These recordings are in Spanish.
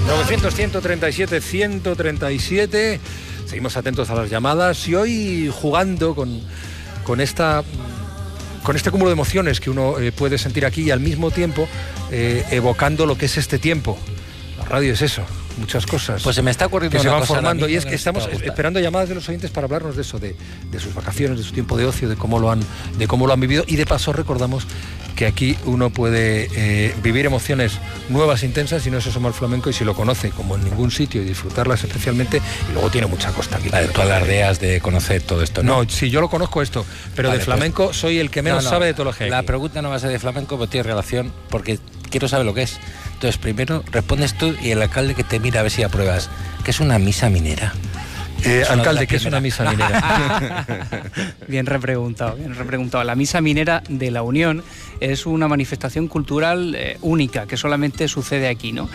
900-137-137. Seguimos atentos a las llamadas y hoy jugando con este cúmulo de emociones que uno puede sentir aquí y al mismo tiempo evocando lo que es este tiempo. La radio es eso, muchas cosas. Pues se me está ocurriendo que se van cosa formando y es que estamos esperando llamadas de los oyentes para hablarnos de eso, de sus vacaciones, de su tiempo de ocio, de cómo lo han vivido, y de paso recordamos que aquí uno puede vivir emociones nuevas, intensas, si no se asoma al flamenco y si lo conoce como en ningún sitio y disfrutarlas especialmente, y luego tiene mucha costa aquí. Vale, tú alardeas de conocer todo esto, ¿no? No, sí, yo lo conozco esto, pero vale, de flamenco pues, soy el que menos sabe de todo lo que hay. La pregunta no va a ser de flamenco, pero tiene relación porque quiero saber lo que es. Entonces, primero respondes tú y el alcalde que te mira a ver si apruebas. ¿Qué es una misa minera? Alcalde, ¿qué es una misa minera? Bien repreguntado. La misa minera de la Unión es una manifestación cultural única que solamente sucede aquí, ¿no?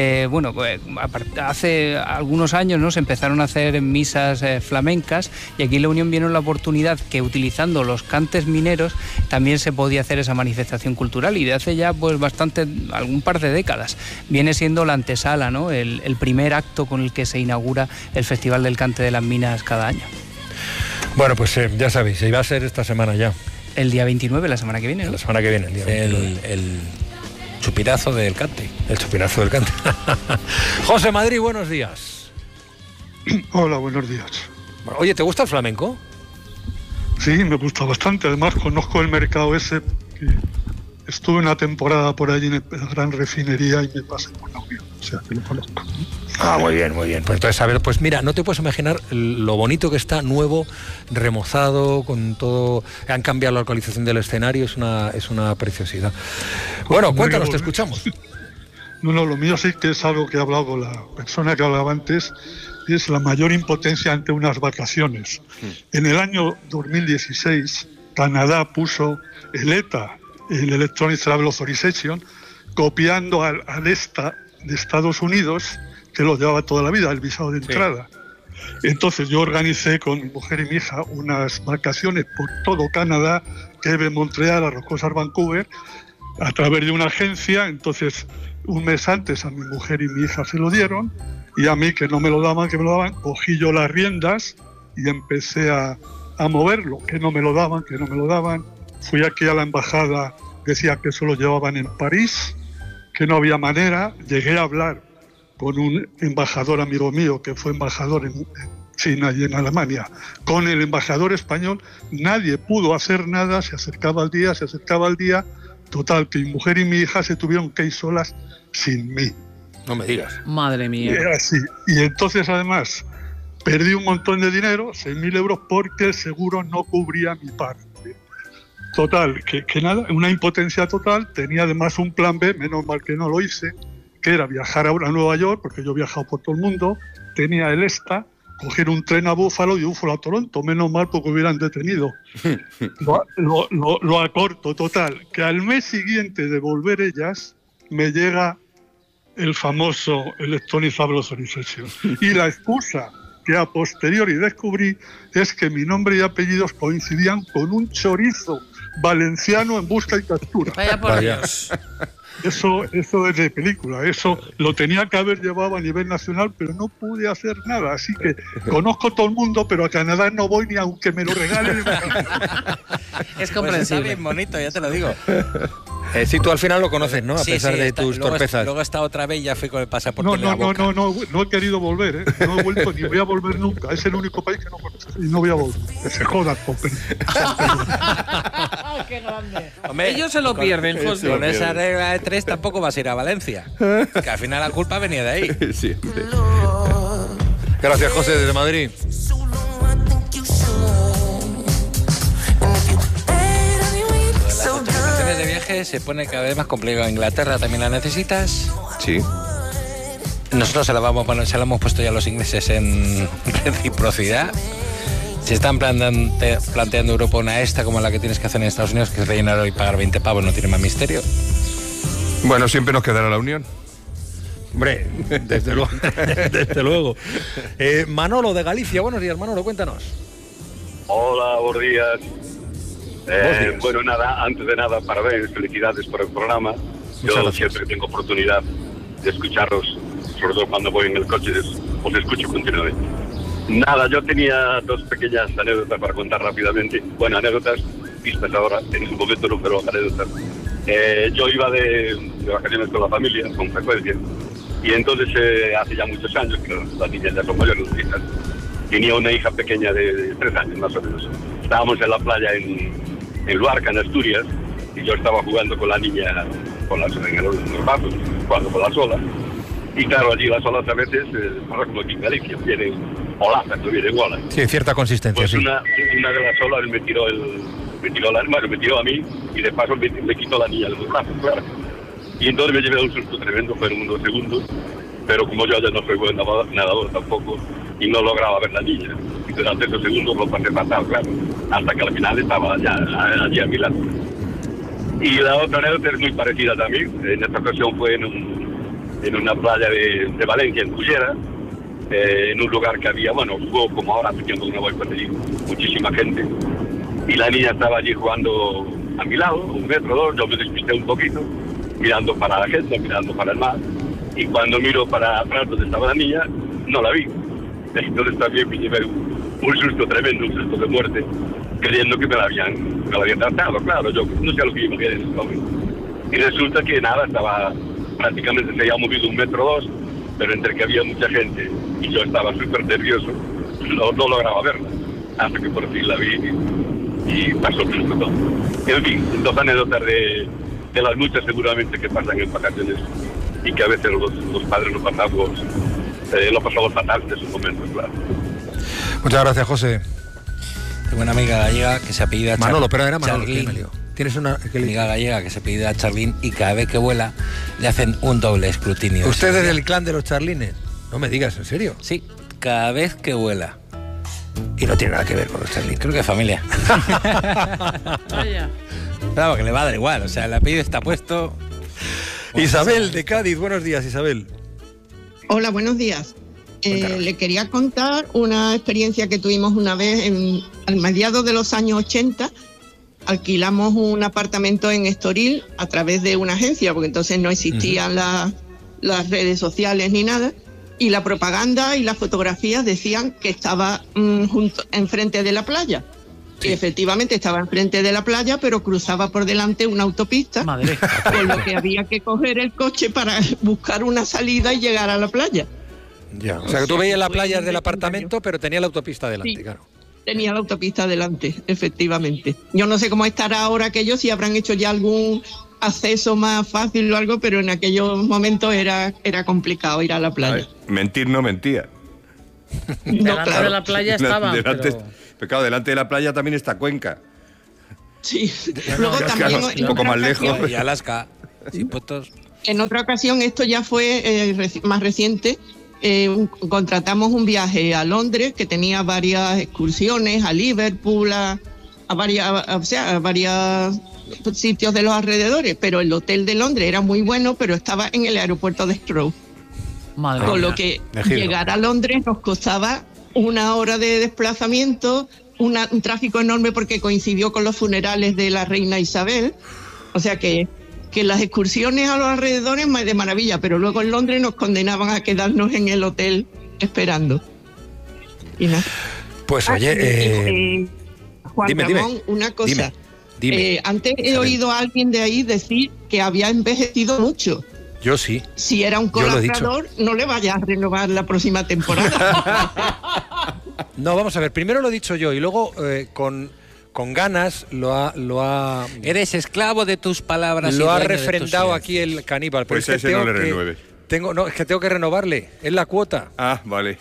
Hace algunos años, ¿no?, se empezaron a hacer misas flamencas y aquí en la Unión vieron la oportunidad que utilizando los cantes mineros también se podía hacer esa manifestación cultural, y de hace ya pues algún par de décadas viene siendo la antesala, ¿no?, el primer acto con el que se inaugura el Festival del Cante de las Minas cada año. Bueno, pues ya sabéis, iba a ser esta semana ya. El día 29, la semana que viene, ¿no? La semana que viene, el día 29. El chupinazo del cante. El chupinazo del cante. José Madrid, buenos días. Hola, buenos días. Oye, ¿te gusta el flamenco? Sí, me gusta bastante. Además, conozco el mercado ese. Estuve una temporada por allí en la Gran Refinería y me pasé por la Unión. O sea, que lo conozco. Ah, muy bien, muy bien. Pues entonces, a ver, pues mira, no te puedes imaginar lo bonito que está, nuevo, remozado, con todo. Han cambiado la localización del escenario, es una preciosidad. Bueno, cuéntanos, te escuchamos. No, lo mío sí que es algo que he hablado con la persona que hablaba antes, es la mayor impotencia ante unas vacaciones. En el año 2016, Canadá puso el ETA, el Electronic Travel Authorization, copiando al ESTA de Estados Unidos, que lo llevaba toda la vida, el visado de entrada. Sí. Entonces yo organicé con mi mujer y mi hija unas vacaciones por todo Canadá, Quebec, Montreal, Arrocosas, Vancouver, a través de una agencia. Entonces, un mes antes a mi mujer y mi hija se lo dieron, y a mí, que no me lo daban, cogí yo las riendas y empecé a moverlo, que no me lo daban. Fui aquí a la embajada, decía que eso lo llevaban en París, que no había manera. Llegué a hablar con un embajador amigo mío que fue embajador en China y en Alemania, con el embajador español. Nadie pudo hacer nada, se acercaba el día, total, que mi mujer y mi hija se tuvieron que ir solas sin mí. No me digas. Madre mía. Era así. Y entonces, además, perdí un montón de dinero, 6.000 euros, porque el seguro no cubría mi parte. Total, que nada, una impotencia total. Tenía además un plan B, menos mal que no lo hice, que era viajar ahora a Nueva York, porque yo he viajado por todo el mundo. Tenía el ESTA, coger un tren a Búfalo y Búfalo a Toronto, menos mal porque hubieran detenido. Lo acorto, total, que al mes siguiente de volver ellas, me llega el famoso Electronic Travel Authorization. Y la excusa que a posteriori descubrí es que mi nombre y apellidos coincidían con un chorizo valenciano en busca y captura. Vaya por Dios. Eso es de película, eso lo tenía que haber llevado a nivel nacional, pero no pude hacer nada, así que conozco todo el mundo, pero a Canadá no voy ni aunque me lo regalen. Es comprensible. Pues está bien bonito, ya te lo digo. Sí, tú al final lo conoces, ¿no? A sí, pesar de tus luego torpezas. Luego he estado otra vez y ya fui con el pasaporte No, en la boca. no he querido volver, ¿eh? No he vuelto ni voy a volver nunca. Es el único país que no conozco y no voy a volver. Que se jodan, Popper. ¡Qué grande! Hombre, ellos se lo pierden, José. Con esa regla de 3 tampoco vas a ir a Valencia. Que al final la culpa venía de ahí. Sí. Gracias, José, desde Madrid. De viaje se pone cada vez más complicado. Inglaterra también la necesitas. Sí. Nosotros se la hemos puesto ya a los ingleses en reciprocidad. Se están planteando Europa una esta como la que tienes que hacer en Estados Unidos, que es rellenar y pagar 20 pavos, no tiene más misterio. Bueno, siempre nos quedará la Unión. Hombre, desde luego. Desde luego. Manolo de Galicia, buenos días, Manolo, cuéntanos. Hola, buenos días. Bueno, nada, antes de nada, parabéns, felicidades por el programa. Yo siempre que tengo oportunidad de escucharlos, sobre todo cuando voy en el coche, os escucho continuamente. Nada, yo tenía 2 pequeñas anécdotas para contar rápidamente. Bueno, anécdotas vistas ahora, en ese momento no, pero anécdotas. Yo iba de vacaciones con la familia, con frecuencia, y entonces hace ya muchos años, que las niñas ya son mayores, tenía una hija pequeña de 3 años más o menos. Estábamos en la playa en Luarca, en Asturias, y yo estaba jugando con la niña en los brazos, jugando con las olas. Y claro, allí las olas a veces, pasa como aquí en Galicia, vienen olazas, no vienen olas. Sí, cierta consistencia, pues sí. Una de las olas me tiró a mí y de paso me quitó la niña de los brazos, claro. Y entonces me llevé un susto tremendo, fueron unos segundos, pero como yo ya no soy buen nadador tampoco, y no lograba ver la niña. Y durante esos segundos lo pasé fatal, claro, hasta que al final estaba ya allí a mi lado. Y la otra anécdota es muy parecida también. En esta ocasión fue en una playa de Valencia, en Cullera, en un lugar que había, bueno, jugó como ahora, hace tiempo que no voy, pues allí muchísima gente. Y la niña estaba allí jugando a mi lado, 1 metro, 2, yo me despisté un poquito, mirando para la gente, mirando para el mar. Y cuando miro para atrás donde estaba la niña, no la vi. Entonces también me llevé un susto tremendo, un susto de muerte, creyendo que me la habían tratado, claro, yo no sé lo que iba a ver en ese momento. Y resulta que nada, prácticamente se había movido 1 metro, 2, pero entre que había mucha gente y yo estaba súper nervioso, no lograba verla, hasta que por fin la vi y pasó el susto todo. En fin, 2 anécdotas de las muchas seguramente que pasan en vacaciones y que a veces los padres lo pasamos fatal en esos momentos, claro. Muchas gracias, José. Tengo una amiga gallega que se apellida Manolo, pero era Manolo. Charlín. Tienes una amiga gallega que se apellida Charlín y cada vez que vuela le hacen un doble escrutinio. ¿Usted es del clan de los Charlines? No me digas, ¿en serio? Sí, cada vez que vuela. Y no tiene nada que ver con los Charlines. Creo que es familia. Claro, que le va a dar igual, o sea, el apellido está puesto. Isabel de Cádiz, buenos días, Isabel. Hola, buenos días. Le quería contar una experiencia que tuvimos una vez al mediados de los años 80. Alquilamos un apartamento en Estoril a través de una agencia, porque entonces no existían las redes sociales ni nada, y la propaganda y las fotografías decían que estaba enfrente de la playa. Sí. Y efectivamente estaba enfrente de la playa, pero cruzaba por delante una autopista, Madre. Con lo que había que coger el coche para buscar una salida y llegar a la playa. Ya, o sea que tú veías la playa del apartamento, pero tenía la autopista delante, sí, claro. Tenía la autopista delante, efectivamente. Yo no sé cómo estará ahora aquello, si habrán hecho ya algún acceso más fácil o algo, pero en aquellos momentos era complicado ir a la playa. Ver, mentir no mentía. No, delante claro. de la playa estaba, pero claro, delante de la playa también está Cuenca. Sí, luego también un poco más lejos. Y Alaska, sin puestos. En otra ocasión, esto ya fue más reciente, contratamos un viaje a Londres que tenía varias excursiones, a Liverpool, a varios sitios de los alrededores, pero el hotel de Londres era muy bueno, pero estaba en el aeropuerto de Heathrow. Madre con mía. Lo que llegar a Londres nos costaba 1 hora de desplazamiento, un tráfico enorme porque coincidió con los funerales de la reina Isabel, o sea que las excursiones a los alrededores de maravilla, pero luego en Londres nos condenaban a quedarnos en el hotel esperando. Y nada. Pues oye, Juan Ramón, una cosa. Dime, antes he oído a alguien de ahí decir que había envejecido mucho. Yo sí. Si era un colaborador, no le vayas a renovar la próxima temporada. No, vamos a ver, primero lo he dicho yo y luego con ganas lo ha Eres esclavo de tus palabras. Lo ha refrendado aquí el caníbal. Pues es que ese no le renueve. Es que tengo que renovarle, es la cuota. Ah, vale.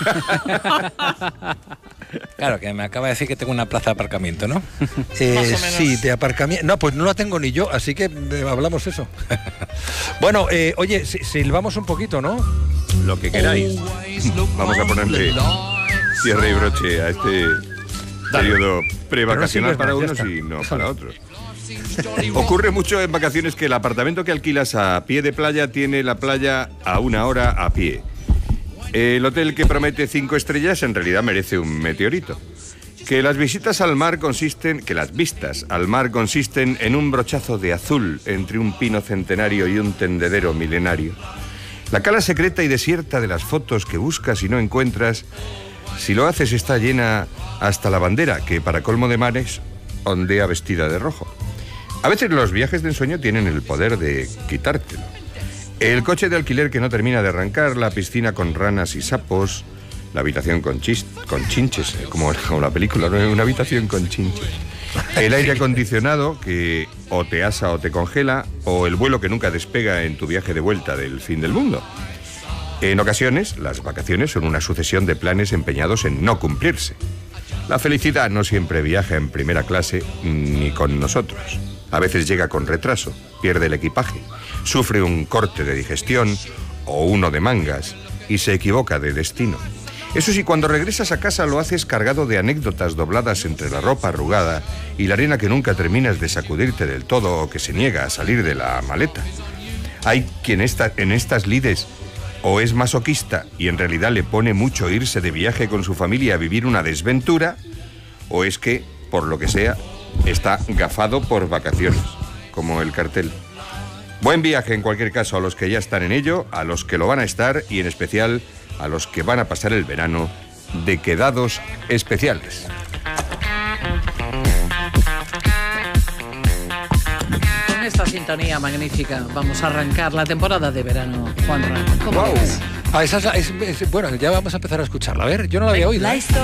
Claro, que me acaba de decir que tengo una plaza de aparcamiento, ¿no? Sí, de aparcamiento. No, pues no la tengo ni yo, así que hablamos eso. Bueno, oye, silbamos un poquito, ¿no? Lo que queráis. Vamos a ponerle cierre y broche a este periodo prevacacional para unos y no para otros. Ocurre mucho en vacaciones que el apartamento que alquilas a pie de playa tiene la playa a 1 hora a pie. El hotel que promete 5 estrellas en realidad merece un meteorito. Que las vistas al mar consisten en un brochazo de azul entre un pino centenario y un tendedero milenario. La cala secreta y desierta de las fotos que buscas y no encuentras, si lo haces está llena hasta la bandera, que para colmo de males ondea vestida de rojo. A veces los viajes de ensueño tienen el poder de quitártelo. El coche de alquiler que no termina de arrancar, la piscina con ranas y sapos, la habitación con chinches, como la película, ¿no? Una habitación con chinches. El aire acondicionado que o te asa o te congela, o el vuelo que nunca despega en tu viaje de vuelta del fin del mundo. En ocasiones, las vacaciones son una sucesión de planes empeñados en no cumplirse. La felicidad no siempre viaja en primera clase ni con nosotros. A veces llega con retraso, pierde el equipaje, sufre un corte de digestión o uno de mangas y se equivoca de destino. Eso sí, cuando regresas a casa lo haces cargado de anécdotas dobladas entre la ropa arrugada y la arena que nunca terminas de sacudirte del todo o que se niega a salir de la maleta. Hay quien en estas lides o es masoquista y en realidad le pone mucho irse de viaje con su familia a vivir una desventura, o es que, por lo que sea, está gafado por vacaciones, como el cartel. Buen viaje en cualquier caso a los que ya están en ello, a los que lo van a estar y en especial a los que van a pasar el verano de quedados especiales. Con esta sintonía magnífica vamos a arrancar la temporada de verano. Juan Ramón, ¿cómo ves? Bueno, ya vamos a empezar a escucharla. A ver, yo no la había oído.